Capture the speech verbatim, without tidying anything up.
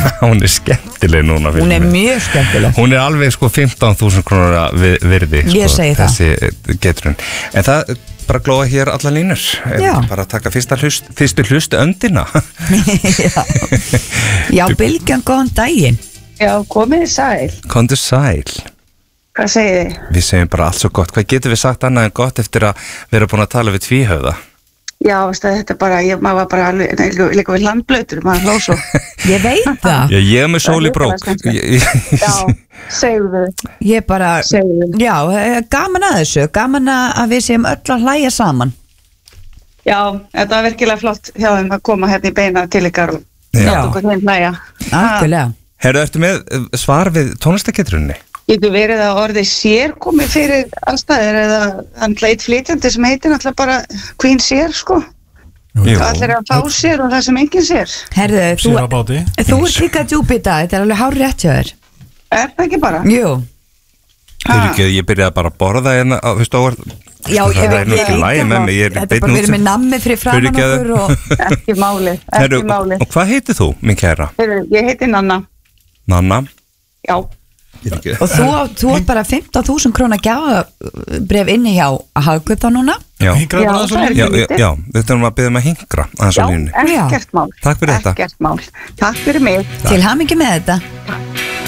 Hún er skemmtileg núna. Hún er mjög skemmtileg. Hún er alveg sko fimmtán þúsund krónur virði sko, Ég segi það. þessi getrun. En það bara glóa hér alla línur. Já. Bara taka fyrsta hlust, fyrstu hlust öndina. Já, Já Bylgjan, góðan daginn. Já, komið sæl. Komdu sæl. Hvað segið þið? Við segjum bara allt svo gott. Hvað getum við sagt annað en gott eftir að vera búin að tala við tvíhöfða? Já, veistu, þetta er bara, ég, maður var bara alveg, nei, líka við landblautur, maður hló svo. Ég veit það. Já, ég er með sól í brók. Já, segðu við. Ég bara, Segðu. já, gaman að þessu, gaman að við séum öll að hlæja saman. Já, þetta var virkilega flott hjá þeim að koma hérna í beina til ykkar og Já. láta okkur þeim hlæja. Algjörlega. Herru, ertu með svar við tónlistagetrunni? Getur verið að orðið sér komið fyrir allstæðir eða hann leit flytjandi sem heitir náttúrulega bara Queen sér, sko. Jú. Allir er að fá sér og það sem enginn sér. Herðu, þú, Sér á báti. þú ert líka djúp í dag, þetta er alveg hár rétt hjá þér. Er það ekki bara? Jú. Fyrir ekki að ég byrjaði bara að borða hérna, á, þú veist, ávart. Já, það ég er veit nú ekki lægi með mig, ég er Þetta er bara verið með nammi fyrir framan Fyrirgefðu. okkur og... Ekki máli, ekki Herru, máli. og hvað heitir þú, minn kæra? Heyrðu, ég heiti Nanna. Nanna? Já. Og þú, á- þú átt bara fimmtán þúsund króna gjafabref inni hjá Hagkaup núna. Já, Hingraðu Já, bara aðeins á það er línu. já, já, já, þetta er að byrja um að hingra aðeins á Já, línu. ekkert mál. Takk fyrir þetta. Ekkert mál. Takk fyrir mig. Til hamingju með þetta.